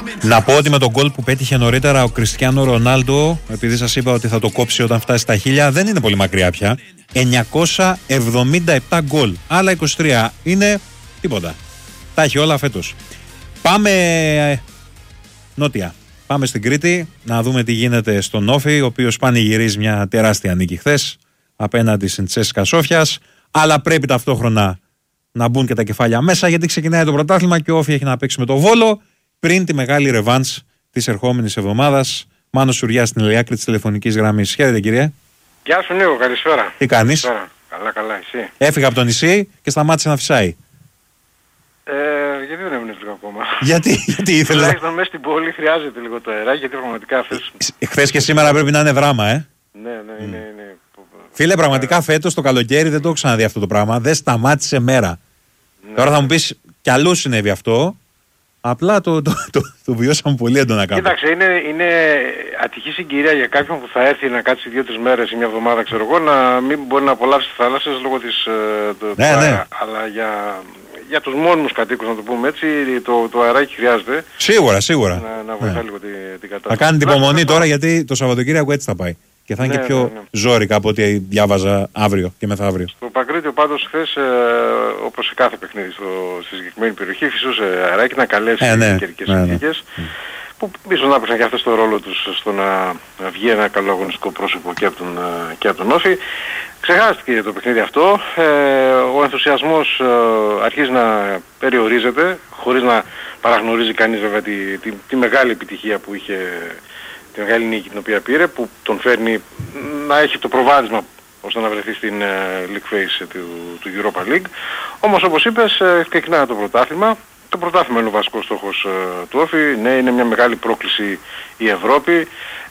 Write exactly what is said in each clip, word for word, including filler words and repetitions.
Να πω ότι με τον γκολ που πέτυχε νωρίτερα ο Κριστιάνο Ρονάλντο, επειδή σας είπα ότι θα το κόψει όταν φτάσει στα χίλια, δεν είναι πολύ μακριά πια. εννιακόσια εβδομήντα επτά γκολ. Άλλα είκοσι τρία. Είναι τίποτα. Τα έχει όλα φέτος. Πάμε νότια. Πάμε στην Κρήτη να δούμε τι γίνεται στον Όφη, ο οποίος πανηγυρίζει μια τεράστια νίκη χθες απέναντι στην Τσέσκα Σόφιας. Αλλά πρέπει ταυτόχρονα να μπουν και τα κεφάλια μέσα, γιατί ξεκινάει το πρωτάθλημα και ο Όφη έχει να παίξει με το Βόλο πριν τη μεγάλη ρεβάνς της ερχόμενης εβδομάδας. Μάνος Σουριάς στην Ελιάκρη της τηλεφωνικής γραμμής. Χαίρετε, κύριε. Γεια σου, Νίκο, καλησπέρα. Τι κάνεις? Καλησπέρα. Καλά, καλά, εσύ? Έφυγα από το νησί και σταμάτησε να φυσάει. Ε, γιατί δεν έμεινες λίγο ακόμα? Γιατί, γιατί ήθελα. Τουλάχιστον μέσα στην πόλη χρειάζεται λίγο το αεράκι, γιατί πραγματικά χθες... Χθες και σήμερα πρέπει να είναι δράμα, ε. Ναι, ναι, είναι... είναι... Φίλε, πραγματικά φέτος το καλοκαίρι δεν το έχω ξαναδεί αυτό το πράγμα. Δεν σταμάτησε μέρα. Ναι. Τώρα θα μου πεις κι αλλού συνέβη αυτό. Απλά το, το, το, το βιώσαμε πολύ έντονα κάπου. Κοίταξε, είναι, είναι ατυχή συγκυρία για κάποιον που θα έρθει να κάτσει δύο-τρεις μέρες ή μια εβδομάδα, ξέρω εγώ, να μην μπορεί να απολαύσει τις θάλασσες λόγω της το, ναι, του ναι. αέρα. Αλλά για, για τους μόνιμους κατοίκους, να το πούμε έτσι, το, το αεράκι χρειάζεται. Σίγουρα, σίγουρα. Να, να βοηθά ναι. λίγο την, την κατάσταση. Θα κάνει την υπομονή τώρα, γιατί το Σαββατοκύριακο έτσι θα πάει. Και θα είναι ναι, και πιο ναι, ναι. ζόρικα από ό,τι διάβαζα αύριο και μεθαύριο. Στο Παγκρίτιο πάντως χθες, ε, όπως σε κάθε παιχνίδι στο, στη συγκεκριμένη περιοχή, φυσούσε αεράκι να καλέσει ε, ναι, καιρικές ναι, συνθήκες, ναι. που ίσως να έπαιξαν και αυτές το ρόλο τους στο να, να βγει ένα καλό αγωνιστικό πρόσωπο και από τον, και από τον Όφη. Ξεχάστηκε το παιχνίδι αυτό, ε, ο ενθουσιασμός ε, αρχίζει να περιορίζεται, χωρίς να παραγνωρίζει κανείς βέβαια τη, τη, τη μεγάλη επιτυχία που είχε, τη μεγάλη νίκη την οποία πήρε, που τον φέρνει να έχει το προβάδισμα ώστε να βρεθεί στην uh, League Phase του, του Europa League. Όμως όπως είπες, uh, ξεκινάει το πρωτάθλημα. Το πρωτάθλημα είναι ο βασικός στόχος uh, του Όφη. Ναι, είναι μια μεγάλη πρόκληση η Ευρώπη.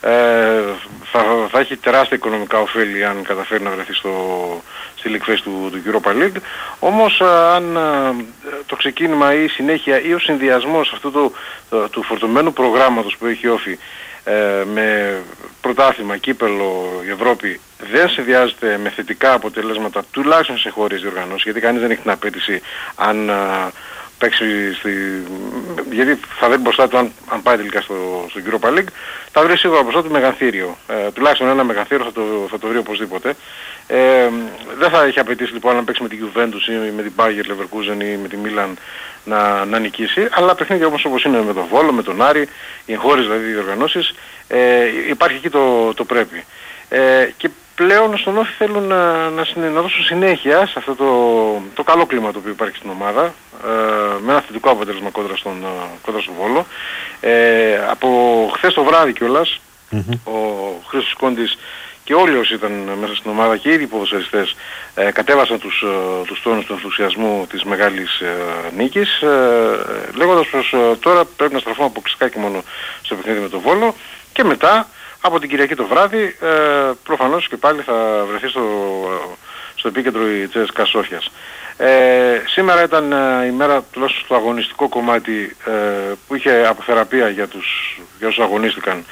Uh, θα, θα έχει τεράστια οικονομικά ωφέλη αν καταφέρει να βρεθεί στο, στη League Phase του, του Europa League. Όμως uh, αν uh, το ξεκίνημα ή η συνέχεια ή ο συνδυασμός αυτού του, uh, του φορτωμένου προγράμματος που έχει η Όφη Ε, με πρωτάθλημα, κύπελλο, η Ευρώπη δεν συνδυάζεται με θετικά αποτελέσματα, τουλάχιστον σε χώρες διοργανώσεις, γιατί κανείς δεν έχει την απέτηση αν α, παίξει στη... γιατί θα βρει μπροστά του αν, αν πάει τελικά στο, στο Europa League, θα βρει σίγουρα μπροστά του μεγαθύριο. Ε, τουλάχιστον ένα μεγαθύριο θα το, θα το βρει οπωσδήποτε. Ε, δεν θα έχει απαιτήσει λοιπόν να παίξει με την Juventus ή με την Bayer Leverkusen ή με τη Milan να, να νικήσει, αλλά παιχνίδια όπως, όπως είναι με τον Βόλο, με τον Άρη, οι εγχώριες δηλαδή διοργανώσεις, ε, υπάρχει εκεί το, το πρέπει. Ε, και πλέον στον Όφη θέλουν να, να, να δώσουν συνέχεια σε αυτό το, το καλό κλίμα το οποίο υπάρχει στην ομάδα, ε, με ένα θετικό αποτέλεσμα κόντρα στον, κόντρα στον Βόλο. Ε, από χθες το βράδυ κιόλας, mm-hmm. ο Χρήστος Κόντης και όλοι όσοι ήταν μέσα στην ομάδα και ήδη οι ποδοσφαιριστές ε, κατέβασαν τους, ε, τους τόνους του ενθουσιασμού της μεγάλης ε, νίκης, ε, λέγοντας πως ε, τώρα πρέπει να στραφούμε αποκλειστικά και μόνο στο παιχνίδι με τον Βόλο και μετά από την Κυριακή το βράδυ ε, προφανώς και πάλι θα βρεθεί στο, στο επίκεντρο η Τσέσκα Σόφιας. Ε, σήμερα ήταν ε, η μέρα τουλάχιστον στο αγωνιστικό κομμάτι ε, που είχε αποθεραπεία για, τους, για όσους αγωνίστηκαν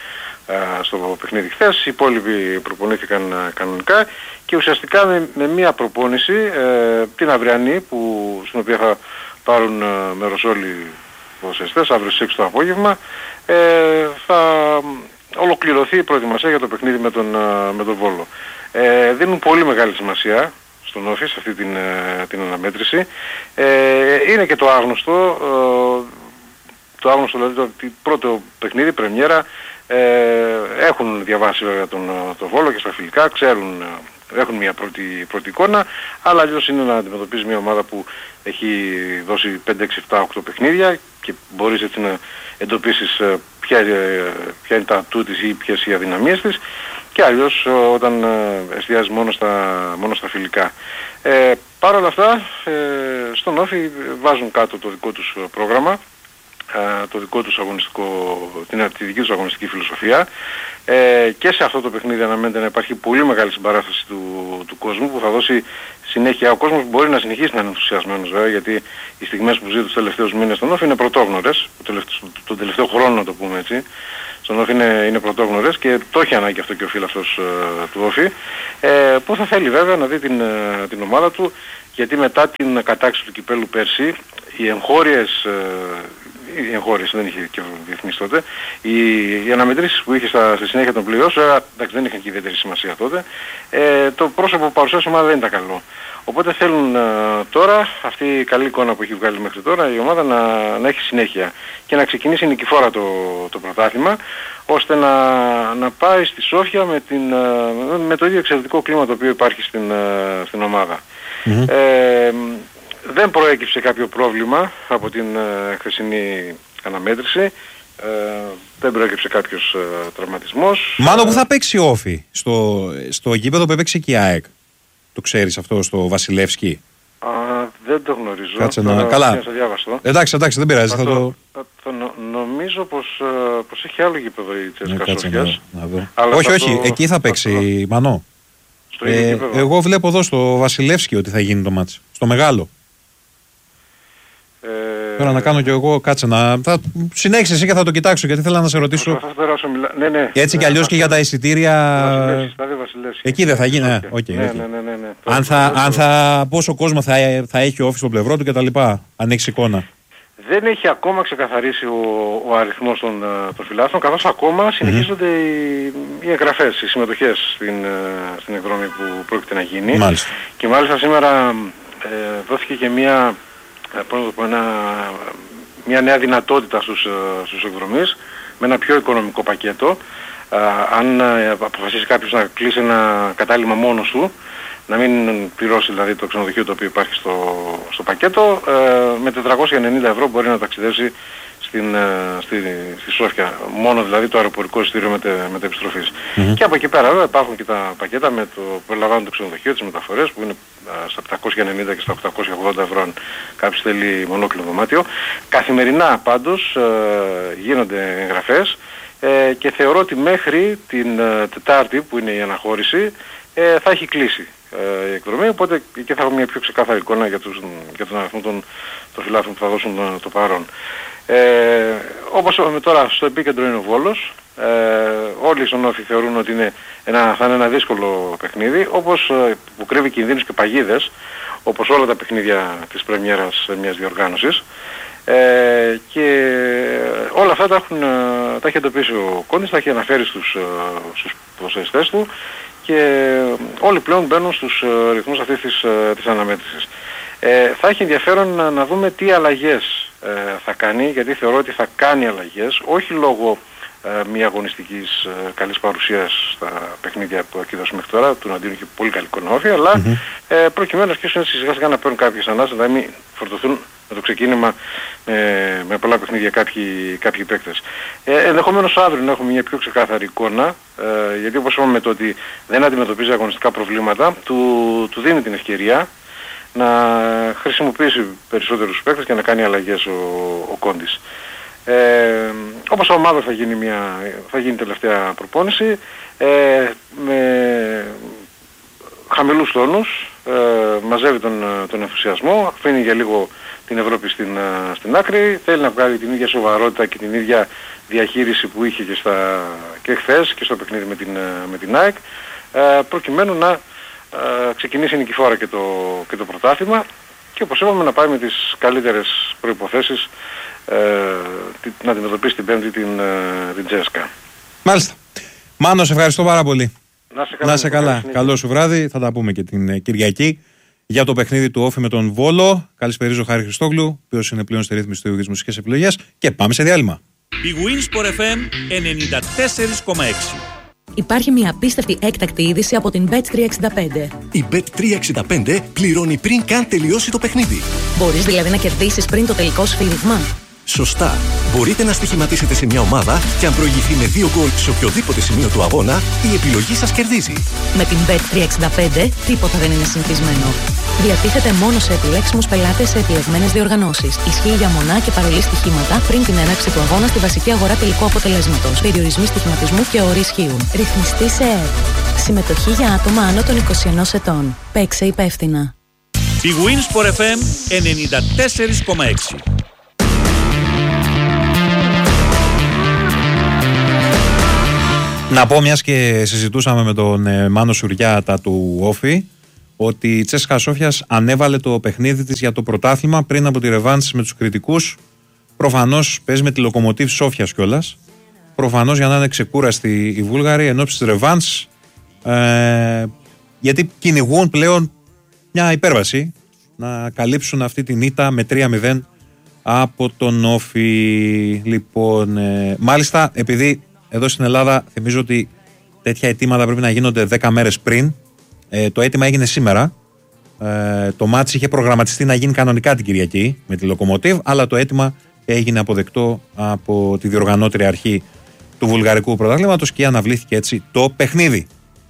στο παιχνίδι χθες. Οι υπόλοιποι προπονήθηκαν κανονικά και ουσιαστικά με, με μία προπόνηση, ε, την αυριανή, που, στην οποία θα πάρουν ε, μέρος όλοι οι ποδοσφαιριστές αύριο στις έξι το απόγευμα, ε, θα ολοκληρωθεί η προετοιμασία για το παιχνίδι με τον, με τον Βόλο. Ε, δίνουν πολύ μεγάλη σημασία στον Όφη σε αυτή την, την αναμέτρηση. Ε, είναι και το άγνωστο, ε, το άγνωστο δηλαδή το πρώτο παιχνίδι, πρεμιέρα. Ε, έχουν διαβάσει βέβαια τον, τον Βόλο και στα φιλικά, ξέρουν, έχουν μια πρώτη, πρώτη εικόνα, αλλά αλλιώς είναι να αντιμετωπίζει μια ομάδα που έχει δώσει πέντε, έξι, επτά, οκτώ παιχνίδια και μπορείς έτσι να εντοπίσεις ποια, ποια είναι τα ατού της ή ποιες οι αδυναμίες της, και αλλιώς όταν εστιάζει μόνο στα, μόνο στα φιλικά. Ε, Παρ' όλα αυτά, ε, στον Όφη βάζουν κάτω το δικό τους πρόγραμμα, το δικό τους αγωνιστικό, την, τη δική τους αγωνιστική φιλοσοφία, ε, και σε αυτό το παιχνίδι αναμένεται να υπάρχει πολύ μεγάλη συμπαράσταση του, του κόσμου, που θα δώσει συνέχεια. Ο κόσμος μπορεί να συνεχίσει να είναι ενθουσιασμένος βέβαια, γιατί οι στιγμές που ζει τους τελευταίους μήνες στον Όφη είναι πρωτόγνωρες, τον τελευταίο, το τελευταίο χρόνο να το πούμε έτσι, στον Όφη είναι, είναι πρωτόγνωρες και το έχει ανάγκη αυτό και ο φίλαθλος ε, του Όφη, ε, που θα θέλει βέβαια να δει την, ε, την ομάδα του, γιατί μετά την κατάκτηση του κυπέλου πέρσι, οι εγχώριες, η εγχώρηση, δεν είχε και διεθνής τότε. Οι, οι αναμετρήσεις που είχε στα, στη συνέχεια των πλοίων, εντάξει δεν είχαν και ιδιαίτερη σημασία τότε, ε, το πρόσωπο που παρουσίασε η ομάδα δεν ήταν καλό. Οπότε θέλουν ε, τώρα αυτή η καλή εικόνα που έχει βγάλει μέχρι τώρα η ομάδα να, να έχει συνέχεια και να ξεκινήσει νικηφόρα το, το πρωτάθλημα, ώστε να, να πάει στη Σόφια με, την, ε, με το ίδιο εξαιρετικό κλίμα το οποίο υπάρχει στην, ε, στην ομάδα. Mm-hmm. Ε, δεν προέκυψε κάποιο πρόβλημα από την ε, χθεσινή αναμέτρηση. Ε, δεν προέκυψε κάποιος ε, τραυματισμός. Μάλλον που θα παίξει Όφη στο, στο γήπεδο που έπαιξε και η ΑΕΚ. Το ξέρεις αυτό στο Βασιλεύσκι? Α, δεν το γνωρίζω. Κάτσε να... Καλά. Εντάξει, εντάξει, δεν πειράζει. Θα το, το... θα το νο, νομίζω πως, πως έχει άλλο γήπεδο η Τσέσκα Σόφιας. Όχι, όχι, το... εκεί θα παίξει το... Μανώ. Στο ε, εγώ βλέπω εδώ στο Βασιλεύσκι ότι θα γίνει το μάτς. Στο μεγάλο. Ε... Τώρα να κάνω κι εγώ, κάτσε να... Θα... Συνέχισε εσύ και θα το κοιτάξω γιατί θέλω να σε ρωτήσω. Θα περάσω, μιλά... ναι, ναι. Και έτσι ναι, κι αλλιώς και για τα εισιτήρια... Βασιλεύσκι. Εκεί δεν θα γίνει. Ναι, okay, ναι, okay. ναι, ναι, ναι, ναι. Αν, θα, αν θα... Πόσο κόσμο θα, θα έχει ο Όφης στο πλευρό του και τα λοιπά. Αν έχεις εικόνα. Δεν έχει ακόμα ξεκαθαρίσει ο, ο αριθμός των, των φιλάθλων, καθώς ακόμα συνεχίζονται mm-hmm. οι, οι εγγραφές, οι συμμετοχές στην, στην εκδρομή που πρόκειται να γίνει. Μάλιστα. Και μάλιστα σήμερα ε, δόθηκε και μια, ε, πώς να το πω, ένα, μια νέα δυνατότητα στους, στους εκδρομείς με ένα πιο οικονομικό πακέτο. Ε, αν ε, αποφασίσει κάποιος να κλείσει ένα κατάλημα μόνος του, να μην πληρώσει δηλαδή το ξενοδοχείο το οποίο υπάρχει στο, στο πακέτο, ε, με τετρακόσια ενενήντα ευρώ μπορεί να ταξιδέψει στην, ε, στη, στη Σόφια. Μόνο δηλαδή το αεροπορικό εισιτήριο μετεπιστροφής. Mm-hmm. Και από εκεί πέρα βέβαια υπάρχουν και τα πακέτα με το, που περιλαμβάνουν το ξενοδοχείο, τις μεταφορές που είναι α, στα επτακόσια ενενήντα και στα οκτακόσια ογδόντα ευρώ αν κάποιος θέλει μονόκλινο δωμάτιο. Καθημερινά πάντως ε, γίνονται εγγραφές ε, και θεωρώ ότι μέχρι την ε, Τετάρτη που είναι η αναχώρηση ε, θα έχει κλείσει η εκδρομή, οπότε και θα έχουμε μια πιο ξεκάθαρη εικόνα για, τους, για τον αριθμό των, των φιλάθλων που θα δώσουν το, το παρόν. Ε, όπως τώρα στο επίκεντρο είναι ο Βόλος, ε, όλοι στον Όφη θεωρούν ότι είναι ένα, θα είναι ένα δύσκολο παιχνίδι, όπως ε, που κρύβει κινδύνους και παγίδες, όπως όλα τα παιχνίδια της πρεμιέρας μιας διοργάνωσης. Ε, και όλα αυτά τα, έχουν, τα έχει εντοπίσει ο Κόντης, τα έχει αναφέρει στους, στους προσεστές του και όλοι πλέον μπαίνουν στους uh, ρυθμούς αυτής της, uh, της αναμέτρησης. Ε, θα έχει ενδιαφέρον να, να δούμε τι αλλαγές uh, θα κάνει, γιατί θεωρώ ότι θα κάνει αλλαγές, όχι λόγω uh, μια αγωνιστικής uh, καλής παρουσίας στα παιχνίδια που έχει δώσει μέχρι τώρα, του Ναντίνου και πολύ καλή κονόφη, αλλά mm-hmm. ε, προκειμένου να αρχίσουν σιγά σιγά να παίρνουν κάποιες ανάσες, να μην φορτωθούν με το ξεκίνημα ε, με πολλά παιχνίδια κάποιοι, κάποιοι παίκτες. Ε, ενδεχομένως αύριο να έχουμε μια πιο ξεκάθαρη εικόνα, ε, γιατί όπως είπαμε το ότι δεν αντιμετωπίζει αγωνιστικά προβλήματα, του, του δίνει την ευκαιρία να χρησιμοποιήσει περισσότερους παίκτες και να κάνει αλλαγές ο, ο Κόντης. Ε, όπως ομάδα θα γίνει, μια, θα γίνει τελευταία προπόνηση, ε, με χαμηλούς τόνους, ε, μαζεύει τον, τον ενθουσιασμό, αφήνει για λίγο την Ευρώπη στην, στην άκρη, θέλει να βγάλει την ίδια σοβαρότητα και την ίδια διαχείριση που είχε και, στα, και χθες και στο παιχνίδι με την, με την ΑΕΚ, ε, προκειμένου να ε, ξεκινήσει νικηφόρα και το, και το πρωτάθλημα και όπως είπαμε να πάει με τις καλύτερες προϋποθέσεις ε, να αντιμετωπίσει την Πέμπτη την, την Τσέσκα. Μάλιστα. Μάνο, σε ευχαριστώ πάρα πολύ. Να σε καλά. Να σε καλά. Καλό σου βράδυ. Θα τα πούμε και την Κυριακή για το παιχνίδι του Όφη με τον Βόλο. Καλησπερίζω Χάρη Χριστόγλου, ο οποίος είναι πλέον στη ρύθμιση του ίδιου μουσικές επιλογές. Και πάμε σε διάλειμμα. Η Winsport εφ εμ ενενήντα τέσσερα κόμμα έξι. Υπάρχει μια απίστευτη έκτακτη είδηση από την μπετ τριακόσια εξήντα πέντε. Η μπετ τριακόσια εξήντα πέντε πληρώνει πριν καν τελειώσει το παιχνίδι. Μπορείς δηλαδή να κερδίσεις πριν το τελικό σφύριγμα. Σωστά. Μπορείτε να στοιχηματίσετε σε μια ομάδα και αν προηγηθεί με δύο γκολ σε οποιοδήποτε σημείο του αγώνα, η επιλογή σας κερδίζει. Με την μπετ τριακόσια εξήντα πέντε τίποτα δεν είναι συνηθισμένο. Διατίθεται μόνο σε επιλέξιμους πελάτες σε επιλεγμένες διοργανώσεις. Ισχύει για μονά και παρολί στοιχήματα πριν την έναρξη του αγώνα στη βασική αγορά τελικού αποτελέσματος. Περιορισμοί στοιχηματισμού και όροι ισχύουν. Ρυθμιστή σε ΕΕΠ. Συμμετοχή για άτομα άνω των είκοσι ένα ετών. Παίξε υπεύθυνα. Η Winsport εφ εμ ενενήντα τέσσερα κόμμα έξι. Να πω, μιας και συζητούσαμε με τον ε, Μάνο Σουριά τα του Όφη, ότι η Τσέσκα Σόφιας ανέβαλε το παιχνίδι της για το πρωτάθλημα πριν από τη ρεβάνς με τους κριτικούς Προφανώς παίζει με τη Λοκομοτίβ Σόφιας κιόλας. Προφανώς για να είναι ξεκούραστοι οι Βούλγαροι εν ώψη της ρεβάνς, ε, γιατί κυνηγούν πλέον μια υπέρβαση να καλύψουν αυτή την ήττα με τρία μηδέν από τον Όφη. Λοιπόν, ε, μάλιστα, επειδή εδώ στην Ελλάδα θυμίζω ότι τέτοια αιτήματα πρέπει να γίνονται δέκα μέρες πριν, ε, το αίτημα έγινε σήμερα. Ε, το μάτς είχε προγραμματιστεί να γίνει κανονικά την Κυριακή με τη Λοκομοτίβ, αλλά το αίτημα έγινε αποδεκτό από τη διοργανώτρια αρχή του βουλγαρικού πρωταθλήματος και αναβλήθηκε έτσι το παιχνίδι.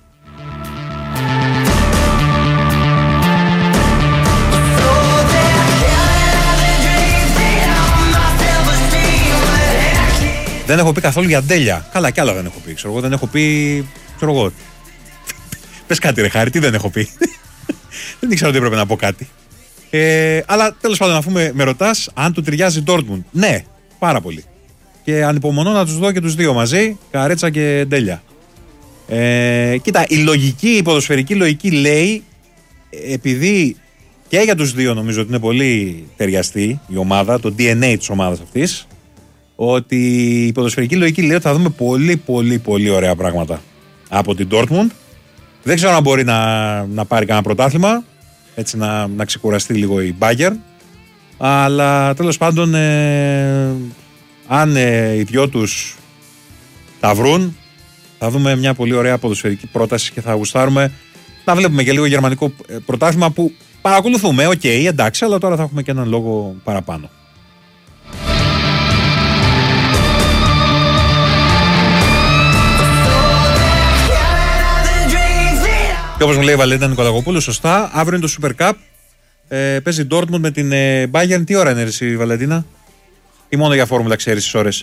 Δεν έχω πει καθόλου για Ντέλια. Καλά, κι άλλα δεν έχω πει. Ξέρω εγώ, δεν έχω πει. Ξέρω εγώ. Πες κάτι, ρε Χάρη, τι δεν έχω πει. Δεν ήξερα ότι έπρεπε να πω κάτι. Ε, αλλά τέλος πάντων, αφού με, με ρωτάς αν του ταιριάζει Ντόρτμουντ. Ναι, πάρα πολύ. Και ανυπομονώ να τους δω και τους δύο μαζί, Καρέτσα και Ντέλια. Ε, κοίτα, η λογική, η ποδοσφαιρική λογική λέει, επειδή και για τους δύο νομίζω ότι είναι πολύ ταιριαστή η ομάδα, το ντι εν έι της ομάδας αυτής, ότι η ποδοσφαιρική λογική λέει ότι θα δούμε πολύ πολύ πολύ ωραία πράγματα από την Dortmund. Δεν ξέρω αν μπορεί να, να πάρει κανένα πρωτάθλημα, έτσι να, να ξεκουραστεί λίγο η Bayern, αλλά τέλος πάντων ε, αν ε, οι δυο τους τα βρουν, θα δούμε μια πολύ ωραία ποδοσφαιρική πρόταση και θα γουστάρουμε να βλέπουμε και λίγο γερμανικό πρωτάθλημα που παρακολουθούμε, οκ, okay, εντάξει, αλλά τώρα θα έχουμε και έναν λόγο παραπάνω. Και όπως μου λέει η Βαλέντα Νικολακοπούλου, σωστά, αύριο είναι το Super Cup. Ε, παίζει Dortmund με την ε, Bayern. Τι ώρα είναι εσύ, Βαλεντίνα? Ή μόνο για φόρμουλα ξέρεις τις ώρες?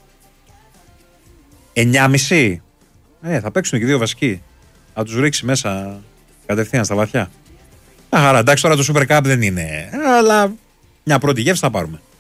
εννιά και μισή. Ε, θα παίξουν και δύο βασικοί. Θα τους ρίξει μέσα κατευθείαν στα βαθιά. Αχάρα, εντάξει, τώρα το Super Cup δεν είναι. Αλλά μια πρώτη γεύση θα πάρουμε.